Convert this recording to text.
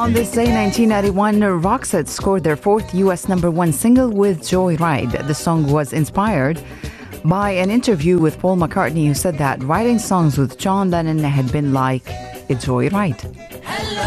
On this day, 1991, Roxette scored their fourth U.S. number one single with Joyride. The song was inspired by an interview with Paul McCartney, who said that writing songs with John Lennon had been like a joyride.